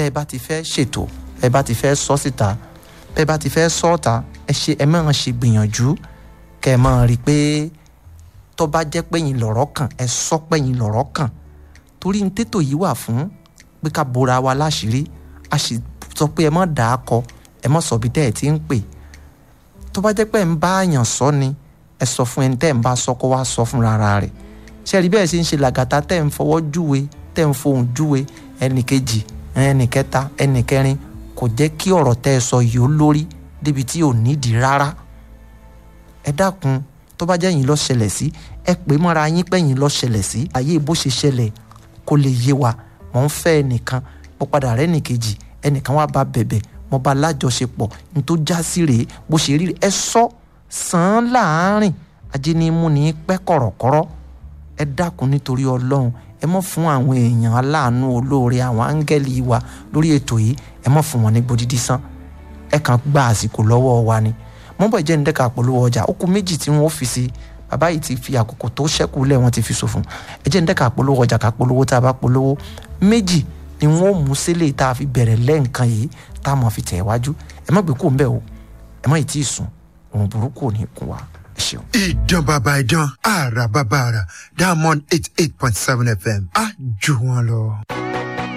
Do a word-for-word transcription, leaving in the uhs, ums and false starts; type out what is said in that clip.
bẹ́ẹ̀ bá ti fẹ́ ṣètò bẹ́ẹ̀ bá ti fẹ́ sọ síta bẹ́ẹ̀ bá ti fẹ́ sọ́ọ̀ta ẹ ṣe ẹ máa ṣe gbìyànjú kẹ́ ẹ máa rí i pé tó bá jẹ́ pẹ́yìn lọ̀rọ̀ kàn ẹ sọ pẹ́yìn lọ̀rọ̀ kàn torí ní tètò yìí wà fún pé ká bora wa láṣìírí a sì sọ pé ẹ má dà á kọ ẹ má sọ bí tẹ́ ẹ ti ń pè tó bá jẹ́ pé ẹ ń bá àyàn sọ ni ẹ sọ fún ẹni tẹ́ ẹ ń bá sọ kó wá sọ fúnra rẹ̀ ṣe rí bẹ́ẹ̀ ṣe ń ṣe làgàtà tẹ́ ẹ ń fọwọ́ júwe tẹ́ ẹ ń fohùn júwe ẹnì kejì ẹnì kẹta ẹnì kẹrin kò jẹ́ kí ọ̀rọ̀ tẹ́ ẹ sọ yìí ó lórí débi tí ò nídìí rárá ẹ dákun tó bá jẹ́ yín ló ṣẹlẹ̀ sí ẹ pè mọ́ra yín pé yín ló ṣẹlẹ̀ sí ayé bó ṣe ṣẹlẹ̀ kó lè yé wa mò ń fẹ́ ẹnìkan mo padà rẹ́ ẹnìkejì ẹnìkan wá bá bẹ̀bẹ̀ mo bá lájọṣepọ̀ ní tó já sí rèé bó ṣe rí ẹ sọ sàn án láàárín ajé ní mú ní pẹ́ kọ̀rọ̀kọ́rọ́ ẹ dákun nítorí ọlọ́run ẹ mọ̀ fún àwọn èèyàn aláàánú olóore àwọn áńgẹ́lì wa lórí ètò yìí ẹ mọ̀ fún wọn ní gbòdìdí sán ẹ kàn gba àsìkò lọ́wọ́ wa ni mọ́bọ̀ jẹ́ nídẹ́ka polówó ọjà ó kù méjì tí wọ́n fi sí bàbá yìí ti fi àkókò tó ṣẹ́kù lẹ̀ wọ́n ti fi ṣòfò ẹ jẹ́ nídẹ́ka polówó ọjà ká polówó tá a bá polówó méjì ni wọ́n mú sílẹ̀ tá a fi bẹ̀rẹ̀ lẹ́ǹkan yìí tá a mọ̀ fi tẹ̀ wájú ẹ má gbé kó ń bẹ̀ o ẹ má ì tí ì sùn òun burúkú ò ní kún wa ẹ ṣeun. ìdán bàbá ìdán àrà bàbá àrà Diamond eight eight point seven F M á jù wọn lọ.